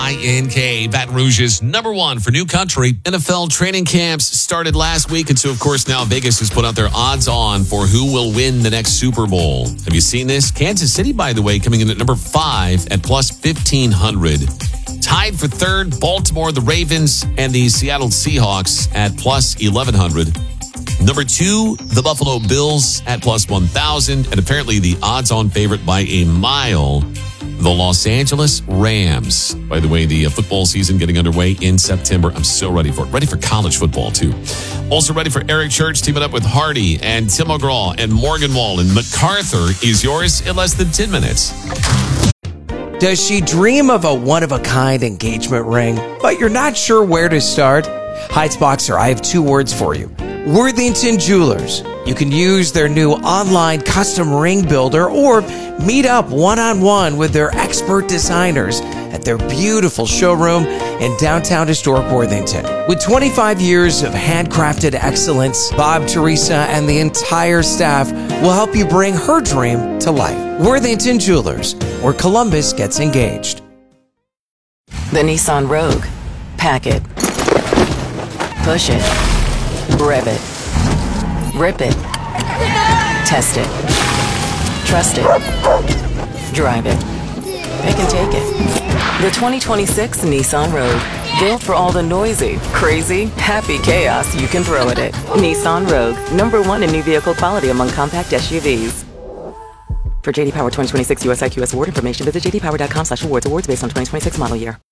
INK, Baton Rouge's number one for new country. NFL training camps started last week, and so, of course, now Vegas has put out their odds on for who will win the next Super Bowl. Have you seen this? Kansas City, by the way, coming in at number 5 at plus 1,500. Tied for third, Baltimore, the Ravens, and the Seattle Seahawks at plus 1,100. Number 2, the Buffalo Bills at plus 1,000, and apparently the odds-on favorite by a mile, the Los Angeles Rams. By the way, the football season getting underway in September. I'm so ready for it. Ready for college football, too. Also ready for Eric Church teaming up with Hardy and Tim McGraw and Morgan Wall. And MacArthur is yours in less than 10 minutes. Does she dream of a one-of-a-kind engagement ring, but you're not sure where to start? Heights Boxer, I have 2 words for you. Worthington Jewelers. You can use their new online custom ring builder or meet up one-on-one with their expert designers at their beautiful showroom in downtown historic Worthington. With 25 years of handcrafted excellence, Bob, Teresa, and the entire staff will help you bring her dream to life. Worthington Jewelers, where Columbus gets engaged. The Nissan Rogue. Pack it. Push it. Rev it. Rip it. Test it. Trust it. Drive it. Pick and take it. The 2026 Nissan Rogue. Built for all the noisy, crazy, happy chaos you can throw at it. Nissan Rogue. Number 1 in new vehicle quality among compact SUVs. For JD Power 2026 US IQS award information, visit jdpower.com/awards. Awards based on 2026 model year.